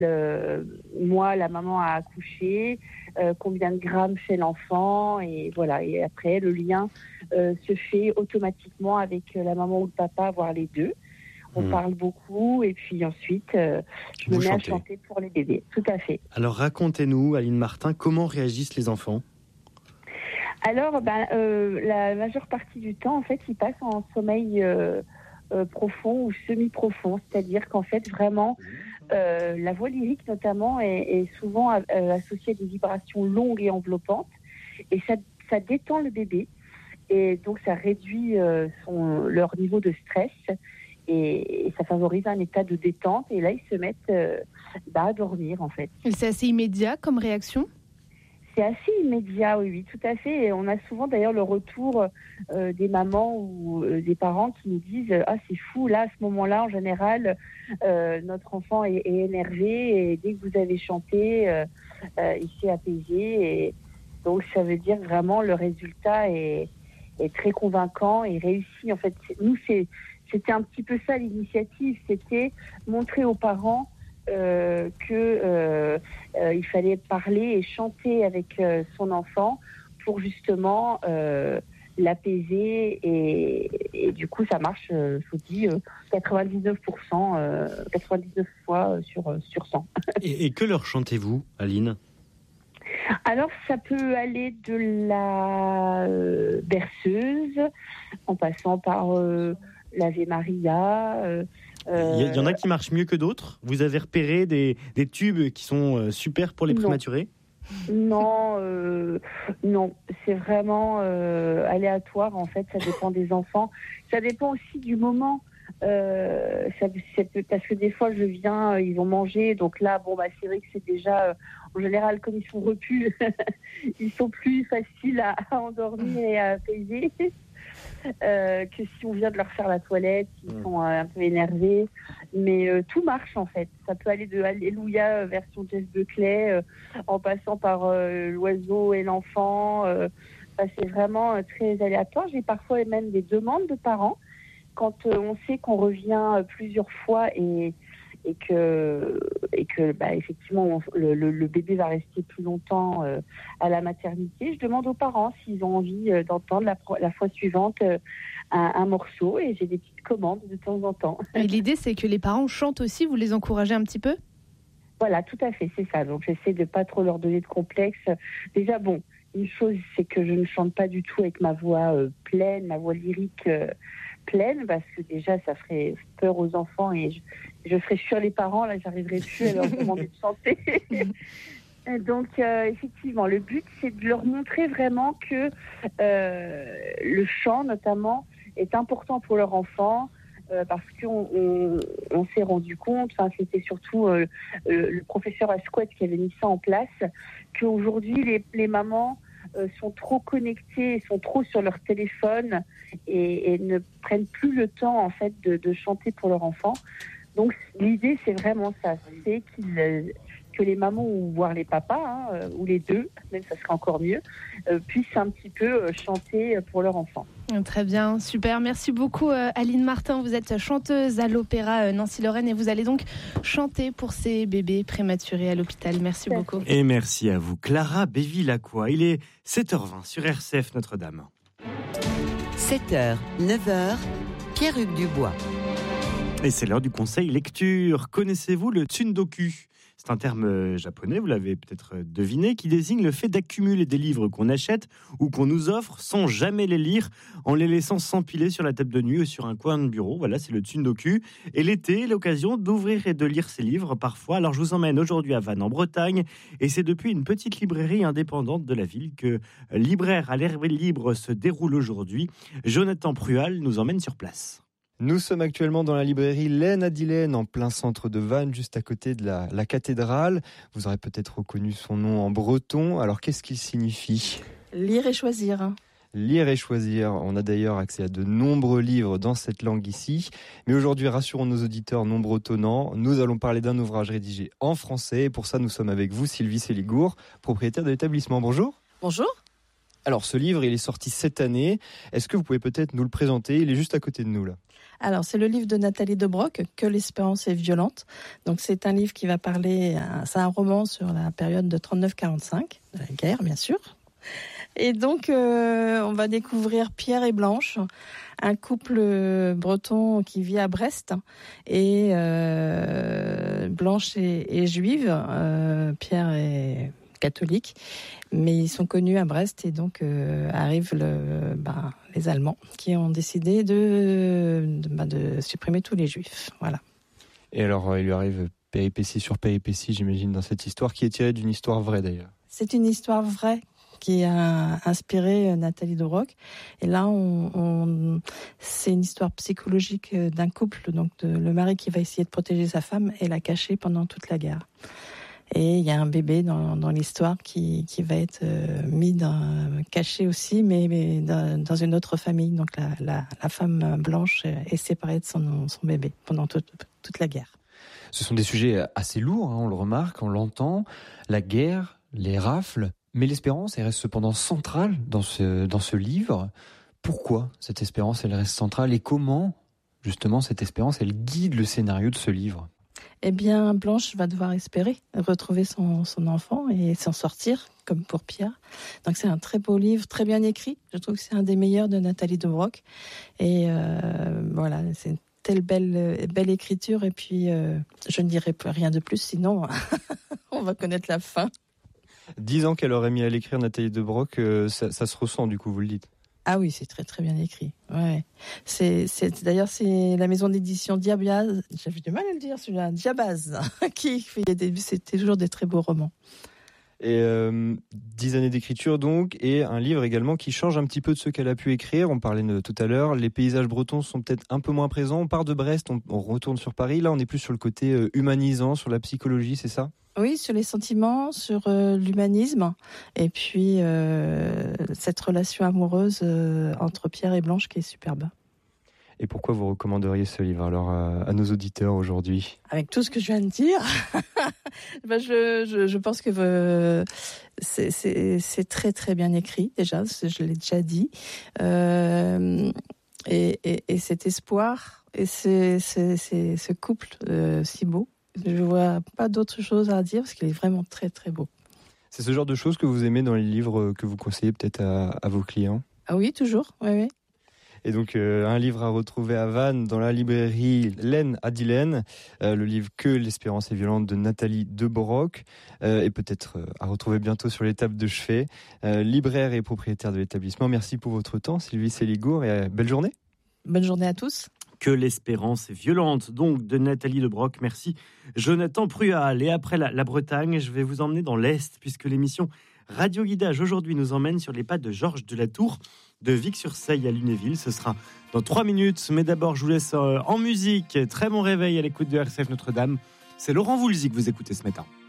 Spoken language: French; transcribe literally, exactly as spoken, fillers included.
Euh, moi, la maman a accouché, euh, combien de grammes fait l'enfant, et voilà. Et après, le lien euh, se fait automatiquement avec la maman ou le papa, voire les deux. On mmh. parle beaucoup, et puis ensuite, euh, je Vous me mets chantez. à chanter pour les bébés. Tout à fait. Alors racontez-nous, Aline Martin, comment réagissent les enfants ? Alors, ben, euh, la majeure partie du temps, en fait, ils passent en sommeil euh, euh, profond ou semi-profond, c'est-à-dire qu'en fait, vraiment, euh, la voix lyrique notamment est, est souvent euh, associée à des vibrations longues et enveloppantes, et ça, ça détend le bébé, et donc ça réduit euh, son, leur niveau de stress, et, et ça favorise un état de détente, et là, ils se mettent euh, bah, à dormir, en fait. Et c'est assez immédiat comme réaction ? C'est assez immédiat, oui, oui, tout à fait. Et on a souvent d'ailleurs le retour euh, des mamans ou euh, des parents qui nous disent « Ah, c'est fou, là, à ce moment-là, en général, euh, notre enfant est, est énervé et dès que vous avez chanté, euh, euh, il s'est apaisé. » Et donc, ça veut dire vraiment le résultat est, est très convaincant et réussi. En fait, nous, c'est, c'était un petit peu ça l'initiative, c'était montrer aux parents Euh, que euh, euh, il fallait parler et chanter avec euh, son enfant pour justement euh, l'apaiser et, et du coup ça marche, euh, je vous dis, euh, quatre-vingt-dix-neuf pour cent, euh, quatre-vingt-dix-neuf fois sur, sur cent. et, et que leur chantez-vous, Aline ? Alors ça peut aller de la euh, berceuse en passant par euh, l'Ave Maria. Euh, Il y, y en a qui marchent mieux que d'autres ? Vous avez repéré des, des tubes qui sont euh, super pour les non. prématurés ? Non, euh, non, c'est vraiment euh, aléatoire en fait, ça dépend des enfants. Ça dépend aussi du moment. Euh, ça, c'est, parce que des fois je viens, ils vont manger, donc là, bon, bah, c'est vrai que c'est déjà, euh, en général, comme ils sont repus, ils sont plus faciles à, à endormir et à apaiser. Euh, que si on vient de leur faire la toilette, ils mmh. sont euh, un peu énervés. Mais euh, tout marche en fait. Ça peut aller de Alléluia euh, version Jeff Buckley, euh, en passant par euh, l'oiseau et l'enfant. Euh, ça, c'est vraiment euh, très aléatoire. J'ai parfois même des demandes de parents quand euh, on sait qu'on revient euh, plusieurs fois et et que et que bah, effectivement on, le, le, le bébé va rester plus longtemps euh, à la maternité. Je demande aux parents s'ils ont envie euh, d'entendre la, la fois suivante euh, un, un morceau et j'ai des petites commandes de temps en temps. Et l'idée c'est que les parents chantent aussi, vous les encouragez un petit peu ? Voilà, tout à fait, c'est ça. Donc j'essaie de pas trop leur donner de complexe. Déjà bon, une chose c'est que je ne chante pas du tout avec ma voix euh, pleine, ma voix lyrique euh, pleine, parce que déjà ça ferait peur aux enfants et je, je ferais fuir les parents, là j'arriverais plus à leur demander de chanter. Donc euh, effectivement le but c'est de leur montrer vraiment que euh, le chant notamment est important pour leur enfant, euh, parce qu'on on, on s'est rendu compte, enfin c'était surtout euh, le, le professeur Asquette qui avait mis ça en place, qu'aujourd'hui les, les mamans Euh, sont trop connectés, sont trop sur leur téléphone et, et ne prennent plus le temps en fait de, de chanter pour leur enfant. Donc l'idée c'est vraiment ça, c'est qu'ils, que les mamans ou voire les papas hein, ou les deux, même ça serait encore mieux, euh, puissent un petit peu euh, chanter pour leur enfant. Très bien, super. Merci beaucoup euh, Aline Martin. Vous êtes chanteuse à l'Opéra euh, Nancy-Lorraine et vous allez donc chanter pour ces bébés prématurés à l'hôpital. Merci merci. beaucoup. Et merci à vous. Clara Béville-Lacroix. Il est sept heures vingt sur R C F Notre-Dame. sept heures, neuf heures, Pierre-Hugues Dubois. Et c'est l'heure du conseil lecture. Connaissez-vous le tsundoku ? C'est un terme japonais, vous l'avez peut-être deviné, qui désigne le fait d'accumuler des livres qu'on achète ou qu'on nous offre sans jamais les lire, en les laissant s'empiler sur la table de nuit ou sur un coin de bureau. Voilà, c'est le tsundoku. Et l'été, l'occasion d'ouvrir et de lire ces livres parfois. Alors je vous emmène aujourd'hui à Vannes en Bretagne, et c'est depuis une petite librairie indépendante de la ville que Libraire à l'air libre se déroule aujourd'hui. Jonathan Prual nous emmène sur place. Nous sommes actuellement dans la librairie Laine à Dillen, en plein centre de Vannes, juste à côté de la, la cathédrale. Vous aurez peut-être reconnu son nom en breton. Alors, qu'est-ce qu'il signifie ? Lire et choisir. Lire et choisir. On a d'ailleurs accès à de nombreux livres dans cette langue ici. Mais aujourd'hui, rassurons nos auditeurs non bretonnants, nous allons parler d'un ouvrage rédigé en français. Et pour ça, nous sommes avec vous, Sylvie Séligour, propriétaire de l'établissement. Bonjour. Bonjour. Alors ce livre, il est sorti cette année. Est-ce que vous pouvez peut-être nous le présenter ? Il est juste à côté de nous là. Alors, c'est le livre de Nathalie de Broc, Que l'espérance est violente. Donc, c'est un livre qui va parler, c'est un roman sur la période de trente-neuf quarante-cinq, de la guerre, bien sûr. Et donc, euh, on va découvrir Pierre et Blanche, un couple breton qui vit à Brest. Et euh, Blanche est, est juive, euh, Pierre est catholique, mais ils sont connus à Brest et donc euh, arrivent le, bah, les Allemands qui ont décidé de, de, bah, de supprimer tous les Juifs. Voilà. Et alors, il lui arrive péripétie sur péripétie, j'imagine, dans cette histoire qui est tirée d'une histoire vraie d'ailleurs. C'est une histoire vraie qui a inspiré Nathalie de Broc. Et là, on, on, c'est une histoire psychologique d'un couple, donc de, le mari qui va essayer de protéger sa femme et la cacher pendant toute la guerre. Et il y a un bébé dans, dans l'histoire qui, qui va être euh, mis dans, caché aussi, mais, mais dans, dans une autre famille. Donc la, la, la femme blanche est séparée de son, son bébé pendant toute, toute la guerre. Ce sont des sujets assez lourds, hein, on le remarque, on l'entend. La guerre, les rafles, mais l'espérance, elle reste cependant centrale dans ce, dans ce livre. Pourquoi cette espérance, elle reste centrale et comment, justement, cette espérance, elle guide le scénario de ce livre ? Eh bien, Blanche va devoir espérer retrouver son, son enfant et s'en sortir, comme pour Pierre. Donc c'est un très beau livre, très bien écrit. Je trouve que c'est un des meilleurs de Nathalie de Broc. Et euh, voilà, c'est une telle belle, belle écriture. Et puis, euh, je ne dirai rien de plus, sinon on va connaître la fin. Dix ans qu'elle aurait mis à l'écrire, Nathalie de Broc, euh, ça, ça se ressent du coup, vous le dites. Ah oui, c'est très très bien écrit. Ouais. C'est, c'est, d'ailleurs, c'est la maison d'édition Diabaz, j'avais du mal à le dire celui-là, Diabaz, qui fait des, c'était toujours des très beaux romans. Et euh, dix années d'écriture donc, et un livre également qui change un petit peu de ce qu'elle a pu écrire. On parlait de, tout à l'heure, les paysages bretons sont peut-être un peu moins présents. On part de Brest, on, on retourne sur Paris. Là, on est plus sur le côté euh, humanisant, sur la psychologie, c'est ça ? Oui, sur les sentiments, sur euh, l'humanisme, et puis euh, cette relation amoureuse euh, entre Pierre et Blanche qui est superbe. Et pourquoi vous recommanderiez ce livre alors à, à nos auditeurs aujourd'hui ? Avec tout ce que je viens de dire, ben je, je, je pense que euh, c'est, c'est, c'est très très bien écrit déjà, je l'ai déjà dit, euh, et, et, et cet espoir et c'est, c'est, c'est, ce couple euh, si beau. Je vois pas d'autre chose à dire parce qu'il est vraiment très très beau. C'est ce genre de choses que vous aimez dans les livres que vous conseillez peut-être à, à vos clients ? Ah oui, toujours, oui, oui. Et donc euh, un livre à retrouver à Vannes dans la librairie Laine à Dilaine, euh, le livre Que l'espérance est violente de Nathalie de Broc, euh, et peut-être euh, à retrouver bientôt sur les tables de chevet. Euh, libraire et propriétaire de l'établissement, merci pour votre temps Sylvie Séligour et euh, belle journée. Bonne journée à tous. Que l'espérance est violente, donc de Nathalie de Broc. Merci Jonathan Prual. Et après la, la Bretagne, je vais vous emmener dans l'Est, puisque l'émission Radio Guidage aujourd'hui nous emmène sur les pas de Georges de la Tour de Vic-sur-Seille à Lunéville. Ce sera dans trois minutes, mais d'abord je vous laisse en musique. Très bon réveil à l'écoute de R C F Notre-Dame. C'est Laurent Voulzy que vous écoutez ce matin.